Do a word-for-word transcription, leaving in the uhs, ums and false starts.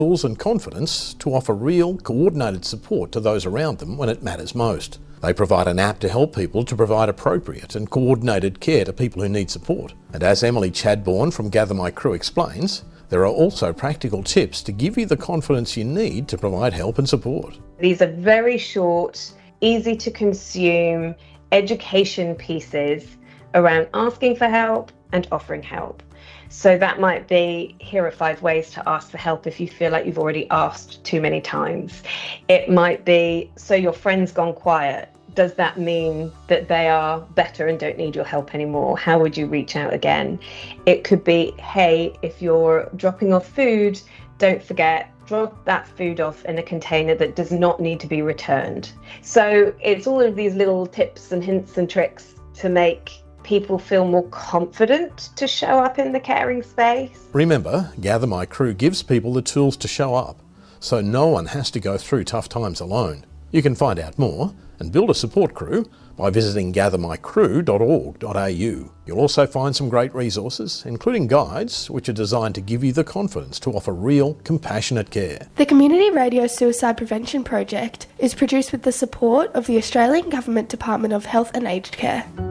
tools and confidence to offer real, coordinated support to those around them when it matters most. They provide an app to help people to provide appropriate and coordinated care to people who need support. And as Emily Chadbourne from Gather My Crew explains, there are also practical tips to give you the confidence you need to provide help and support. These are very short, easy to consume education pieces around asking for help and offering help. So that might be, here are five ways to ask for help if you feel like you've already asked too many times. It might be, so your friend's gone quiet. Does that mean that they are better and don't need your help anymore? How would you reach out again? It could be, hey, if you're dropping off food, don't forget, drop that food off in a container that does not need to be returned. So it's all of these little tips and hints and tricks to make people feel more confident to show up in the caring space. Remember, Gather My Crew gives people the tools to show up, so no one has to go through tough times alone. You can find out more and build a support crew by visiting gather my crew dot org dot a u. You'll also find some great resources, including guides, which are designed to give you the confidence to offer real, compassionate care. The Community Radio Suicide Prevention Project is produced with the support of the Australian Government Department of Health and Aged Care.